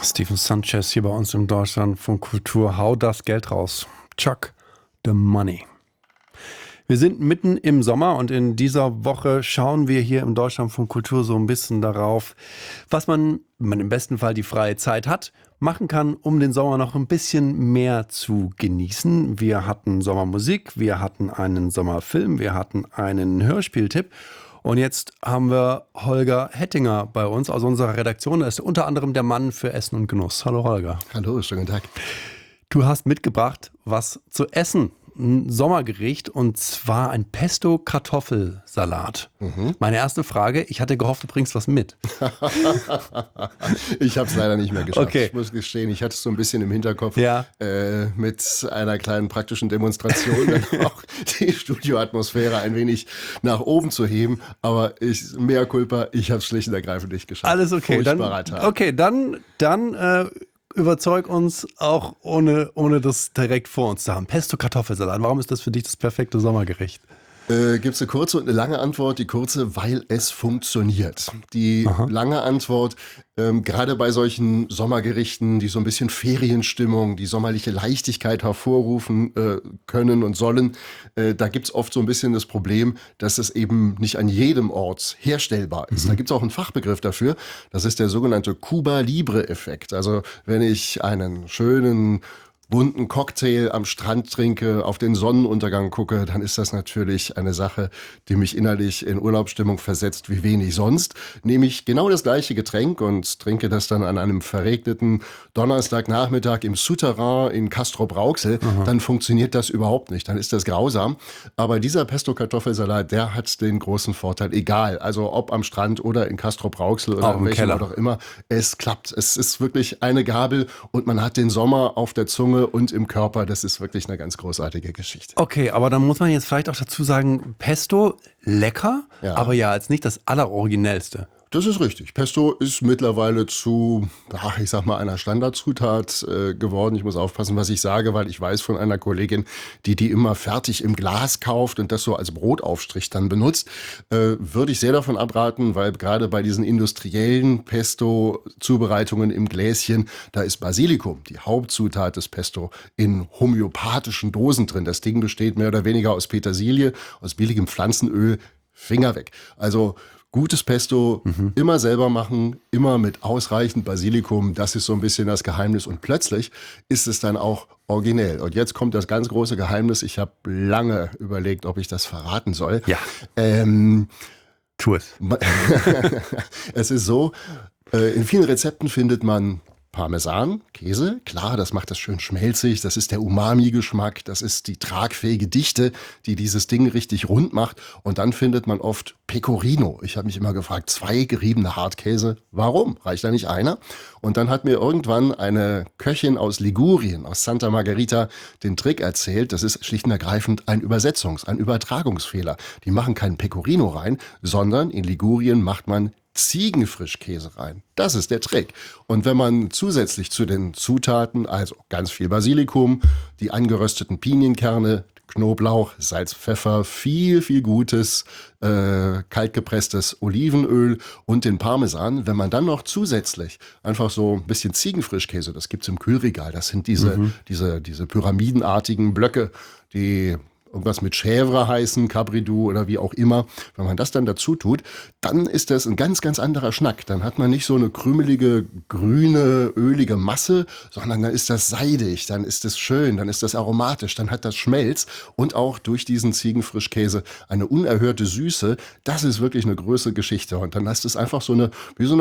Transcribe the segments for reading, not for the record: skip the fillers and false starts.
Stephen Sanchez hier bei uns in Deutschland von Kultur. Hau das Geld raus. Chuck the money. Wir sind mitten im Sommer und in dieser Woche schauen wir hier im Deutschland von Kultur so ein bisschen darauf, was man, wenn man im besten Fall die freie Zeit hat, machen kann, um den Sommer noch ein bisschen mehr zu genießen. Wir hatten Sommermusik, wir hatten einen Sommerfilm, wir hatten einen Hörspieltipp. Und jetzt haben wir Holger Hettinger bei uns aus unserer Redaktion. Er ist unter anderem der Mann für Essen und Genuss. Hallo Holger. Hallo, schönen Tag. Du hast mitgebracht, was zu essen. Ein Sommergericht und zwar ein Pesto-Kartoffelsalat. Meine erste Frage, ich hatte gehofft, du bringst was mit. Ich habe es leider nicht mehr geschafft. Okay. Ich muss gestehen, ich hatte es so ein bisschen im Hinterkopf, Ja. mit einer kleinen praktischen Demonstration dann auch die Studioatmosphäre ein wenig nach oben zu heben. Aber mea culpa, ich habe es schlicht und ergreifend nicht geschafft. Alles okay. Furchtbarer Tag. Dann überzeug uns auch ohne das direkt vor uns zu haben. Pesto-Kartoffelsalat, warum ist das für dich das perfekte Sommergericht? Gibt es eine kurze und eine lange Antwort? Die kurze, weil es funktioniert. Die lange Antwort, gerade bei solchen Sommergerichten, die so ein bisschen Ferienstimmung, die sommerliche Leichtigkeit hervorrufen können und sollen, da gibt es oft so ein bisschen das Problem, dass es eben nicht an jedem Ort herstellbar ist. Da gibt es auch einen Fachbegriff dafür. Das ist der sogenannte Cuba-Libre-Effekt. Also wenn ich einen schönen bunten Cocktail am Strand trinke, auf den Sonnenuntergang gucke, dann ist das natürlich eine Sache, die mich innerlich in Urlaubsstimmung versetzt wie wenig sonst. Nehme ich genau das gleiche Getränk und trinke das dann an einem verregneten Donnerstagnachmittag im Souterrain in Castrop-Rauxel, dann funktioniert das überhaupt nicht. Dann ist das grausam. Aber dieser Pesto-Kartoffelsalat, der hat den großen Vorteil, egal, also ob am Strand oder in Castrop-Rauxel oder in welchem Ort auch immer, es klappt. Es ist wirklich eine Gabel und man hat den Sommer auf der Zunge und im Körper. Das ist wirklich eine ganz großartige Geschichte. Okay, aber dann muss man jetzt vielleicht auch dazu sagen, Pesto, lecker, Ja. aber ja, als nicht das Alleroriginellste. Das ist richtig. Pesto ist mittlerweile zu, ich sag mal, einer Standardzutat geworden. Ich muss aufpassen, was ich sage, weil ich weiß von einer Kollegin, die immer fertig im Glas kauft und das so als Brotaufstrich dann benutzt. Würde ich sehr davon abraten, weil gerade bei diesen industriellen Pesto-Zubereitungen im Gläschen, da ist Basilikum, die Hauptzutat des Pesto, in homöopathischen Dosen drin. Das Ding besteht mehr oder weniger aus Petersilie, aus billigem Pflanzenöl, Finger weg. Also gutes Pesto, immer selber machen, immer mit ausreichend Basilikum, das ist so ein bisschen das Geheimnis. Und plötzlich ist es dann auch originell. Und jetzt kommt das ganz große Geheimnis. Ich habe lange überlegt, ob ich das verraten soll. Ja. Tu es. Es ist so, in vielen Rezepten findet man Parmesan, Käse, klar, das macht das schön schmelzig, das ist der Umami-Geschmack, das ist die tragfähige Dichte, die dieses Ding richtig rund macht. Und dann findet man oft Pecorino. Ich habe mich immer gefragt, 2 geriebene Hartkäse, warum? Reicht da nicht einer? Und dann hat mir irgendwann eine Köchin aus Ligurien, aus Santa Margherita, den Trick erzählt. Das ist schlicht und ergreifend ein ein Übertragungsfehler. Die machen keinen Pecorino rein, sondern in Ligurien macht man Ziegenfrischkäse rein. Das ist der Trick. Und wenn man zusätzlich zu den Zutaten, also ganz viel Basilikum, die angerösteten Pinienkerne, Knoblauch, Salz, Pfeffer, viel gutes, kaltgepresstes Olivenöl und den Parmesan, wenn man dann noch zusätzlich einfach so ein bisschen Ziegenfrischkäse, das gibt's im Kühlregal, das sind diese pyramidenartigen Blöcke, die irgendwas mit Chèvre heißen, Cabridou oder wie auch immer. Wenn man das dann dazu tut, dann ist das ein ganz, ganz anderer Schnack. Dann hat man nicht so eine krümelige, grüne, ölige Masse, sondern dann ist das seidig, dann ist es schön, dann ist das aromatisch, dann hat das Schmelz und auch durch diesen Ziegenfrischkäse eine unerhörte Süße. Das ist wirklich eine große Geschichte. Und dann ist es einfach so eine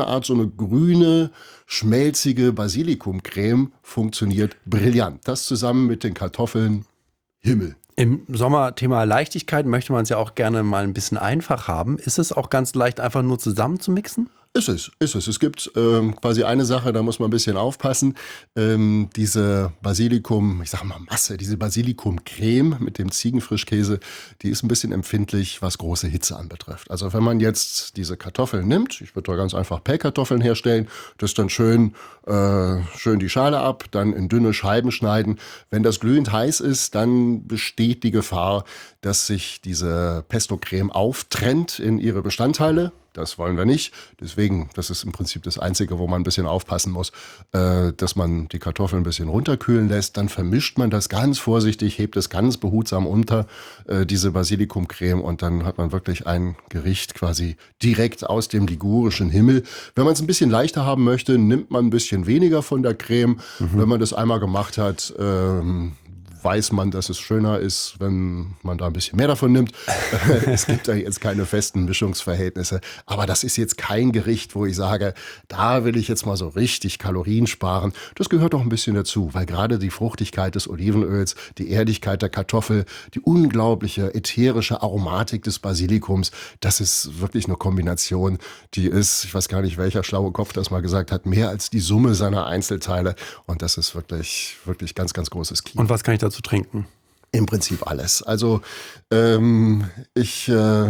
grüne, schmelzige Basilikumcreme, funktioniert brillant. Das zusammen mit den Kartoffeln, Himmel. Im Sommerthema Leichtigkeit möchte man es ja auch gerne mal ein bisschen einfach haben. Ist es auch ganz leicht, einfach nur zusammen zu mixen? Ist es. Es gibt quasi eine Sache, da muss man ein bisschen aufpassen. Diese Masse, diese Basilikumcreme mit dem Ziegenfrischkäse, die ist ein bisschen empfindlich, was große Hitze anbetrifft. Also wenn man jetzt diese Kartoffeln nimmt, ich würde da ganz einfach Pellkartoffeln herstellen, das dann schön die Schale ab, dann in dünne Scheiben schneiden. Wenn das glühend heiß ist, dann besteht die Gefahr, dass sich diese Pesto-Creme auftrennt in ihre Bestandteile. das wollen wir nicht. Deswegen, das ist im Prinzip das Einzige, wo man ein bisschen aufpassen muss, dass man die Kartoffeln ein bisschen runterkühlen lässt. Dann vermischt man das ganz vorsichtig, hebt es ganz behutsam unter, diese Basilikumcreme, und dann hat man wirklich ein Gericht quasi direkt aus dem ligurischen Himmel. Wenn man es ein bisschen leichter haben möchte, nimmt man ein bisschen weniger von der Creme. Wenn man das einmal gemacht hat, weiß man, dass es schöner ist, wenn man da ein bisschen mehr davon nimmt. Es gibt da jetzt keine festen Mischungsverhältnisse. Aber das ist jetzt kein Gericht, wo ich sage, da will ich jetzt mal so richtig Kalorien sparen. Das gehört doch ein bisschen dazu, weil gerade die Fruchtigkeit des Olivenöls, die Erdigkeit der Kartoffel, die unglaubliche ätherische Aromatik des Basilikums, das ist wirklich eine Kombination, die ist, ich weiß gar nicht, welcher schlaue Kopf das mal gesagt hat, mehr als die Summe seiner Einzelteile. Und das ist wirklich, wirklich ganz, ganz großes Kino. Und was kann ich dazu trinken? Im Prinzip alles. Also ich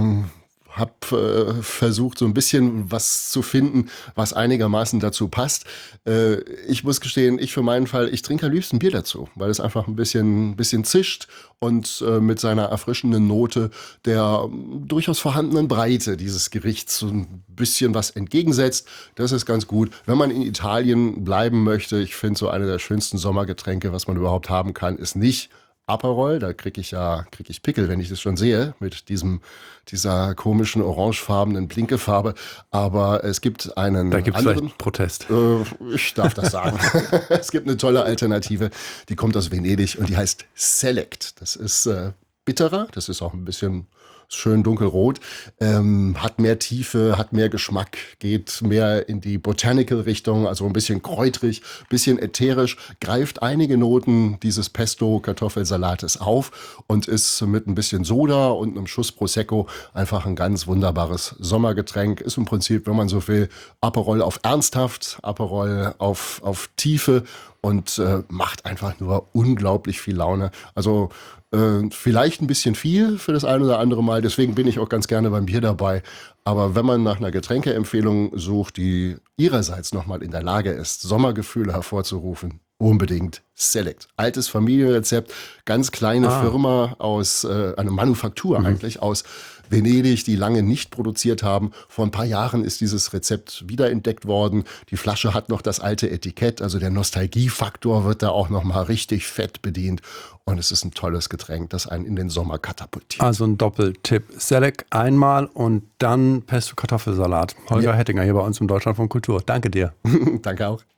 habe versucht, so ein bisschen was zu finden, was einigermaßen dazu passt. Ich muss gestehen, ich für meinen Fall, ich trinke am liebsten Bier dazu, weil es einfach ein bisschen zischt und mit seiner erfrischenden Note der durchaus vorhandenen Breite dieses Gerichts so ein bisschen was entgegensetzt. Das ist ganz gut. Wenn man in Italien bleiben möchte, ich finde, so eine der schönsten Sommergetränke, was man überhaupt haben kann, ist nicht Aperol, da krieg ich Pickel, wenn ich das schon sehe, mit dieser komischen orangefarbenen Blinkefarbe. Aber es gibt einen Da gibt es anderen vielleicht Protest. Ich darf das sagen. Es gibt eine tolle Alternative, die kommt aus Venedig und die heißt Select. Das ist bitterer, das ist auch ein bisschen schön dunkelrot, hat mehr Tiefe, hat mehr Geschmack, geht mehr in die Botanical-Richtung, also ein bisschen kräutrig, bisschen ätherisch, greift einige Noten dieses Pesto-Kartoffelsalates auf und ist mit ein bisschen Soda und einem Schuss Prosecco einfach ein ganz wunderbares Sommergetränk. Ist im Prinzip, wenn man so will, Aperol auf ernsthaft, Aperol auf Tiefe und macht einfach nur unglaublich viel Laune. Also vielleicht ein bisschen viel für das eine oder andere Mal, deswegen bin ich auch ganz gerne beim Bier dabei. Aber wenn man nach einer Getränkeempfehlung sucht, die ihrerseits nochmal in der Lage ist, Sommergefühle hervorzurufen, unbedingt Select. Altes Familienrezept, ganz kleine Firma aus, eine Manufaktur eigentlich, aus Venedig, die lange nicht produziert haben. Vor ein paar Jahren ist dieses Rezept wiederentdeckt worden. Die Flasche hat noch das alte Etikett, also der Nostalgiefaktor wird da auch noch mal richtig fett bedient. Und es ist ein tolles Getränk, das einen in den Sommer katapultiert. Also ein Doppeltipp. Select einmal und dann Pesto-Kartoffelsalat. Holger Hettinger hier bei uns im Deutschlandfunk Kultur. Danke dir. Danke auch.